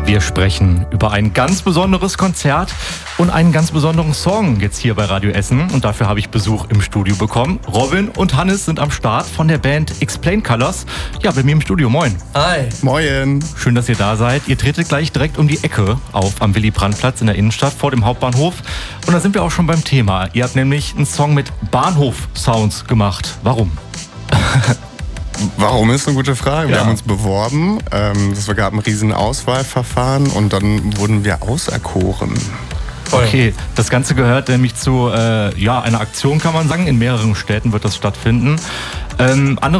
Wir sprechen über ein ganz besonderes Konzert und einen ganz besonderen Song jetzt hier bei Radio Essen. Und dafür habe ich Besuch im Studio bekommen. Robin und Hannes sind am Start von der Band Explain Colors. Ja, bei mir im Studio. Moin. Hi. Moin. Schön, dass ihr da seid. Ihr tretet gleich direkt um die Ecke auf am Willy-Brandt-Platz in der Innenstadt vor dem Hauptbahnhof. Und da sind wir auch schon beim Thema. Ihr habt nämlich einen Song mit Bahnhof-Sounds gemacht. Warum? Warum ist eine gute Frage. Wir Ja. haben uns beworben, es gab ein riesen Auswahlverfahren und dann wurden wir auserkoren. Okay, das Ganze gehört nämlich zu einer Aktion, kann man sagen. In mehreren Städten wird das stattfinden. Andere